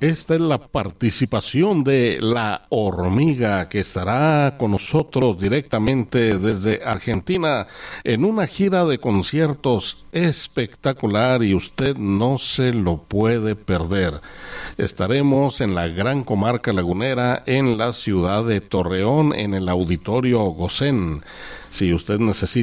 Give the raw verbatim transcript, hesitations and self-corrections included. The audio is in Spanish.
Esta es la participación de La Hormiga, que estará con nosotros directamente desde Argentina en una gira de conciertos espectacular y usted no se lo puede perder. Estaremos en la Gran Comarca Lagunera, en la ciudad de Torreón, en el Auditorio Gosén. Si usted necesita